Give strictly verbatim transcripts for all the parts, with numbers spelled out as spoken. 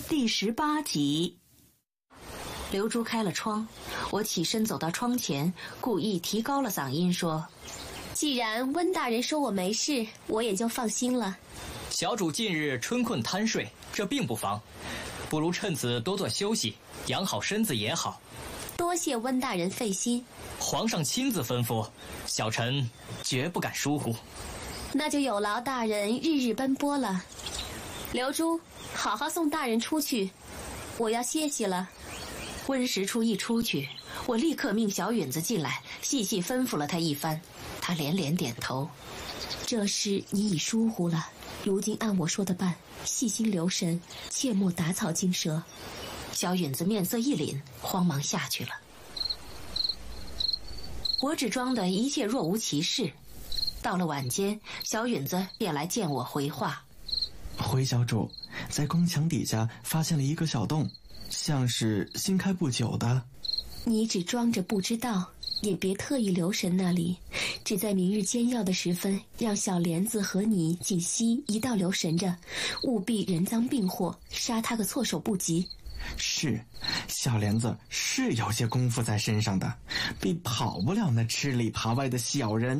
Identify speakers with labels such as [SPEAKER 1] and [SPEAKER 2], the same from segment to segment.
[SPEAKER 1] 第十八集。刘珠开了窗，我起身走到窗前，故意提高了嗓音说：
[SPEAKER 2] 既然温大人说我没事，我也就放心了。
[SPEAKER 3] 小主近日春困贪睡，这并不妨，不如趁此多多休息，养好身子也好。
[SPEAKER 2] 多谢温大人费心，
[SPEAKER 3] 皇上亲自吩咐，小臣绝不敢疏忽。
[SPEAKER 2] 那就有劳大人日日奔波了。刘珠，好好送大人出去，我要歇息了。
[SPEAKER 1] 温实初一出去，我立刻命小允子进来，细细吩咐了他一番。他连连点头。
[SPEAKER 2] 这事你已疏忽了，如今按我说的办，细心留神，切莫打草惊蛇。
[SPEAKER 1] 小允子面色一凛，慌忙下去了。我只装得一切若无其事。到了晚间，小允子便来见我回话：
[SPEAKER 4] 回小主，在宫墙底下发现了一个小洞，像是新开不久的。
[SPEAKER 2] 你只装着不知道，也别特意留神那里，只在明日煎药的时分，让小莲子和你锦溪一道留神着，务必人赃并获，杀他个措手不及。
[SPEAKER 4] 是，小莲子是有些功夫在身上的，必跑不了那吃里扒外的小人。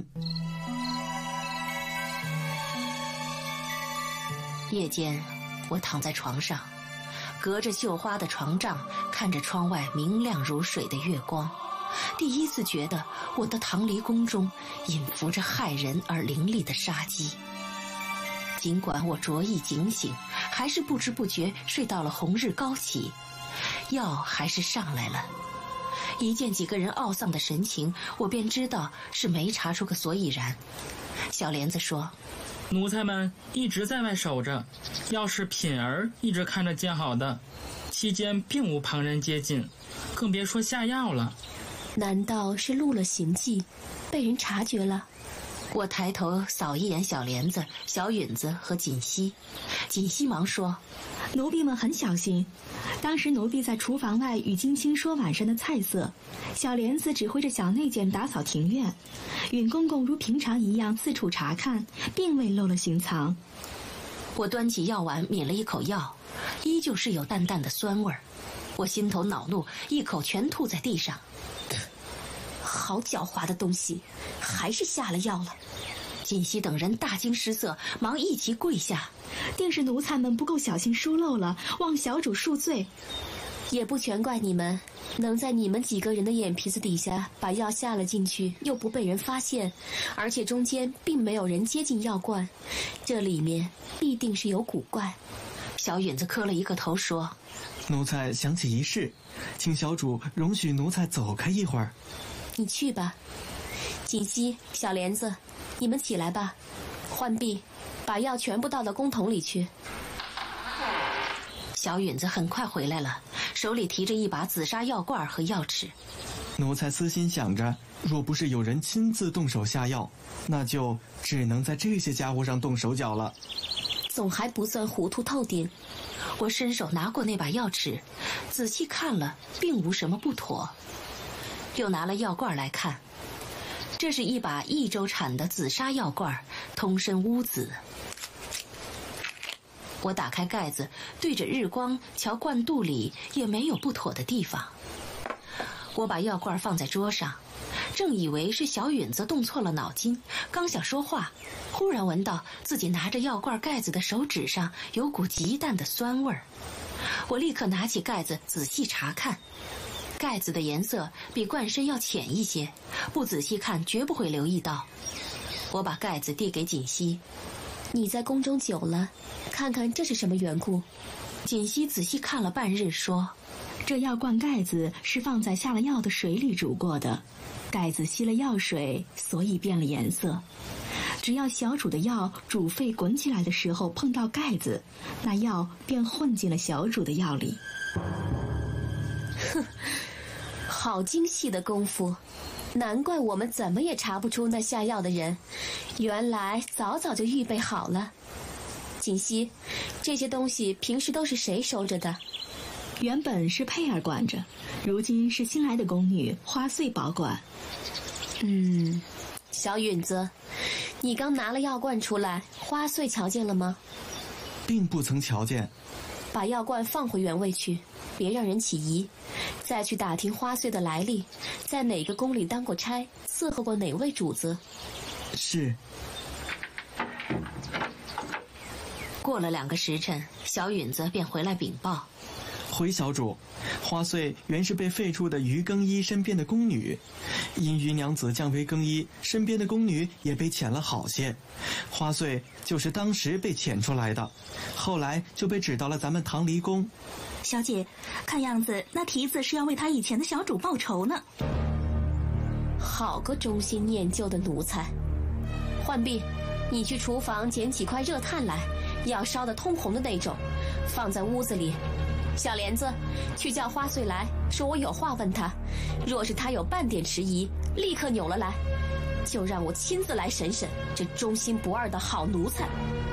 [SPEAKER 1] 夜间，我躺在床上，隔着绣花的床帐，看着窗外明亮如水的月光，第一次觉得我的唐离宫中隐伏着骇人而凌厉的杀机。尽管我着意警醒，还是不知不觉睡到了红日高起，药还是上来了。一见几个人懊丧的神情，我便知道是没查出个所以然。小莲子说：
[SPEAKER 5] 奴才们一直在外守着，要是品儿一直看着见好的，期间并无旁人接近，更别说下药了。
[SPEAKER 2] 难道是露了行迹，被人察觉了？
[SPEAKER 1] 我抬头扫一眼小莲子、小允子和锦溪，锦溪忙说：
[SPEAKER 6] 奴婢们很小心，当时奴婢在厨房外与金星说晚上的菜色，小莲子指挥着小内监打扫庭院，允公公如平常一样四处查看，并未漏了行藏。
[SPEAKER 1] 我端起药丸抿了一口药，依旧是有淡淡的酸味儿。我心头恼怒，一口全吐在地上。
[SPEAKER 2] 好狡猾的东西，还是下了药了。
[SPEAKER 1] 锦溪等人大惊失色，忙一齐跪下。
[SPEAKER 6] 定是奴才们不够小心疏漏了，望小主恕罪。
[SPEAKER 2] 也不全怪你们，能在你们几个人的眼皮子底下把药下了进去，又不被人发现，而且中间并没有人接近药罐，这里面必定是有古怪。
[SPEAKER 1] 小允子磕了一个头说：
[SPEAKER 4] 奴才想起一事，请小主容许奴才走开一会儿。
[SPEAKER 2] 你去吧。锦溪、小莲子，你们起来吧。浣碧，把药全部倒到公桶里去。
[SPEAKER 1] 小允子很快回来了，手里提着一把紫砂药罐和药匙。
[SPEAKER 4] 奴才私心想着，若不是有人亲自动手下药，那就只能在这些家伙上动手脚了。
[SPEAKER 2] 总还不算糊涂透顶。
[SPEAKER 1] 我伸手拿过那把药匙，仔细看了，并无什么不妥。又拿了药罐来看，这是一把益州产的紫砂药罐，通身乌紫。我打开盖子，对着日光瞧罐肚里也没有不妥的地方。我把药罐放在桌上，正以为是小允子动错了脑筋，刚想说话，忽然闻到自己拿着药罐盖子的手指上有股极淡的酸味儿。我立刻拿起盖子仔细查看，盖子的颜色比罐身要浅一些，不仔细看绝不会留意到。我把盖子递给锦溪：
[SPEAKER 2] 你在宫中久了，看看这是什么缘故。
[SPEAKER 1] 锦溪仔细看了半日说：
[SPEAKER 6] 这药罐盖子是放在下了药的水里煮过的，盖子吸了药水，所以变了颜色。只要小主的药煮沸滚起来的时候碰到盖子，那药便混进了小主的药里。
[SPEAKER 2] 哼，好精细的功夫，难怪我们怎么也查不出那下药的人，原来早早就预备好了。锦溪，这些东西平时都是谁收着的？
[SPEAKER 6] 原本是佩儿管着，如今是新来的宫女花穗保管。
[SPEAKER 2] 嗯，小允子，你刚拿了药罐出来，花穗瞧见了吗？
[SPEAKER 4] 并不曾瞧见。
[SPEAKER 2] 把药罐放回原位去，别让人起疑。再去打听花穗的来历，在哪个宫里当过差，伺候过哪位主子。
[SPEAKER 4] 是。
[SPEAKER 1] 过了两个时辰，小允子便回来禀报：
[SPEAKER 4] 回小主，花穗原是被废黜的于更衣身边的宫女，因于娘子降为更衣，身边的宫女也被遣了好些。花穗就是当时被遣出来的，后来就被指到了咱们唐离宫。
[SPEAKER 6] 小姐，看样子那蹄子是要为他以前的小主报仇呢。
[SPEAKER 2] 好个忠心念旧的奴才！浣碧，你去厨房捡几块热炭来，要烧得通红的那种，放在屋子里。小莲子，去叫花穗来，说我有话问他。若是他有半点迟疑，立刻扭了来，就让我亲自来审审这忠心不二的好奴才。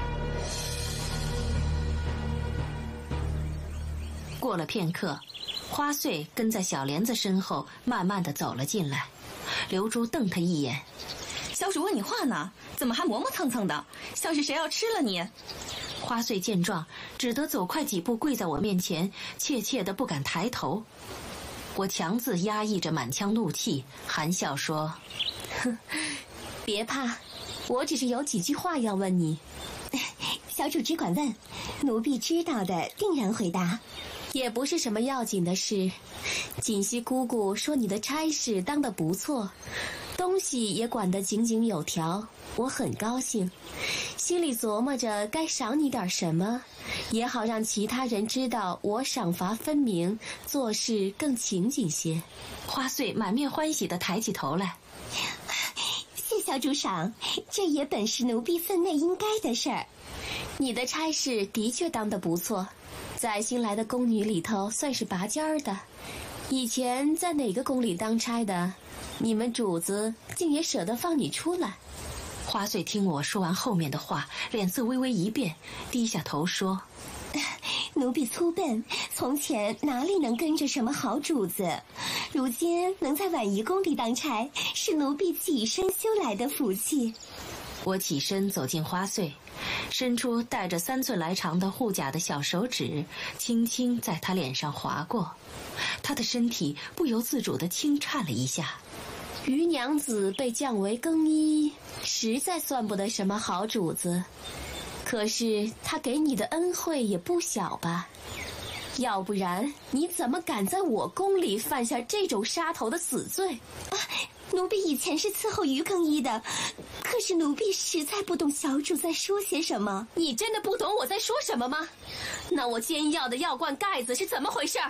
[SPEAKER 1] 过了片刻，花穗跟在小莲子身后，慢慢地走了进来。刘珠瞪他一眼：“
[SPEAKER 7] 小主问你话呢，怎么还磨磨蹭蹭的，像是谁要吃了你？”
[SPEAKER 1] 花穗见状，只得走快几步跪在我面前，怯怯的不敢抬头。我强自压抑着满腔怒气，含笑说：“
[SPEAKER 2] 哼，别怕，我只是有几句话要问你。”
[SPEAKER 8] 小主只管问，奴婢知道的定然回答。
[SPEAKER 2] 也不是什么要紧的事。锦溪姑姑说你的差事当得不错，东西也管得井井有条，我很高兴，心里琢磨着该赏你点什么，也好让其他人知道我赏罚分明，做事更勤谨些。
[SPEAKER 1] 花穗满面欢喜地抬起头来：“
[SPEAKER 8] 谢小主赏，这也本是奴婢分内应该的事儿。
[SPEAKER 2] 你的差事的确当得不错，在新来的宫女里头算是拔尖儿的。以前在哪个宫里当差的，你们主子竟也舍得放你出来。”
[SPEAKER 1] 花穗听我说完后面的话，脸色微微一变，低下头说：“
[SPEAKER 8] 奴婢粗笨，从前哪里能跟着什么好主子，如今能在婉仪宫里当差，是奴婢己身修来的福气。”
[SPEAKER 1] 我起身走进花穗，伸出带着三寸来长的护甲的小手指，轻轻在她脸上划过，她的身体不由自主地轻颤了一下。
[SPEAKER 2] 于娘子被降为更衣，实在算不得什么好主子，可是她给你的恩惠也不小吧？要不然你怎么敢在我宫里犯下这种杀头的死罪？
[SPEAKER 8] 啊，奴婢以前是伺候于更衣的，可是奴婢实在不懂小主在说些什么。
[SPEAKER 2] 你真的不懂我在说什么吗？那我煎药的药罐盖子是怎么回事？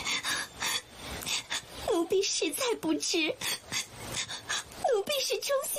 [SPEAKER 8] 奴婢实在不知，奴婢是忠心